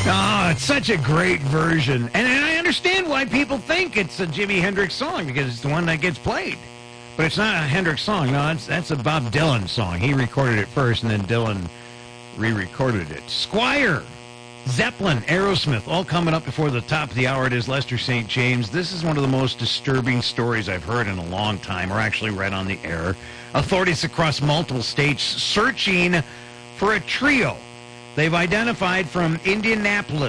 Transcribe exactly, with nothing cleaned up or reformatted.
Oh, it's such a great version. And, and I understand why people think it's a Jimi Hendrix song, because it's the one that gets played. But it's not a Hendrix song. No, it's, that's a Bob Dylan song. He recorded it first, and then Dylan re-recorded it. Squire, Zeppelin, Aerosmith, all coming up before the top of the hour. It is Lester Saint James. This is one of the most disturbing stories I've heard in a long time, or actually read on the air. Authorities across multiple states searching for a trio they've identified from Indianapolis.